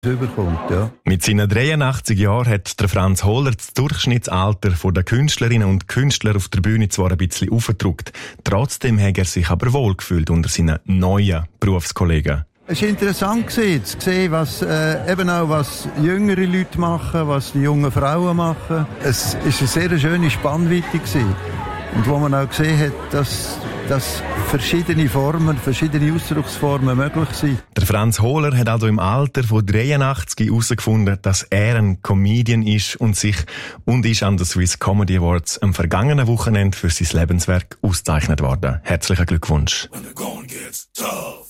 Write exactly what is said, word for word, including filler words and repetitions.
überkommt, ja. Mit seinen dreiundachtzig Jahren hat der Franz Hohler das Durchschnittsalter der Künstlerinnen und Künstler auf der Bühne zwar ein bisschen aufgedrückt. Trotzdem hat er sich aber wohlgefühlt unter seinen neuen Berufskollegen. Es war interessant zu sehen, was, äh, eben auch was jüngere Leute machen, was die jungen Frauen machen. Es war eine sehr schöne Spannweite gewesen. Und wo man auch gesehen hat, dass, dass verschiedene Formen, verschiedene Ausdrucksformen möglich sind. Der Franz Hohler hat also im Alter von dreiundachtzig herausgefunden, dass er ein Comedian ist und sich und ist an den Swiss Comedy Awards am vergangenen Wochenende für sein Lebenswerk ausgezeichnet worden. Herzlichen Glückwunsch.